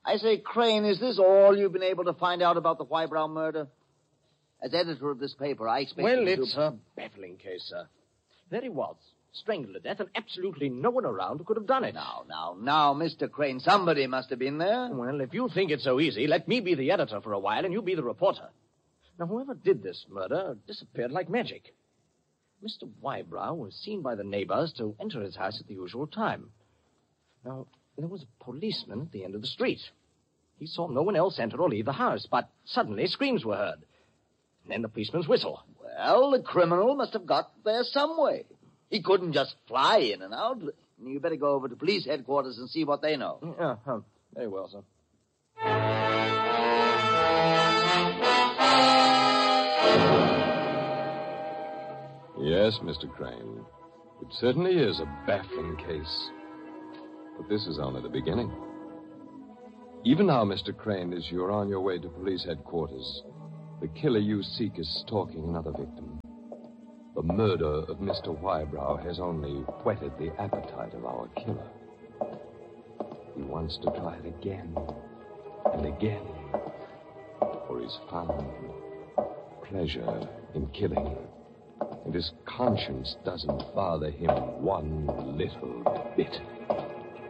I say, Crane, is this all you've been able to find out about the Whybrow murder? As editor of this paper, I expect Well, you to... it's a baffling case, sir. There he was, strangled to death, and absolutely no one around who could have done it. Now, Mr. Crane, somebody must have been there. Well, if you think it's so easy, let me be the editor for a while and you be the reporter. Now, whoever did this murder disappeared like magic. Mr. Whybrow was seen by the neighbors to enter his house at the usual time. Now, there was a policeman at the end of the street. He saw no one else enter or leave the house, but suddenly screams were heard. And then the policeman's whistle. Well, the criminal must have got there some way. He couldn't just fly in and out. You better go over to police headquarters and see what they know. Very well, sir. Yes, Mr. Crane. It certainly is a baffling case. But this is only the beginning. Even now, Mr. Crane, as you're on your way to police headquarters, the killer you seek is stalking another victim. The murder of Mr. Whybrow has only whetted the appetite of our killer. He wants to try it again and again, for he's found pleasure in killing, and his conscience doesn't bother him one little bit.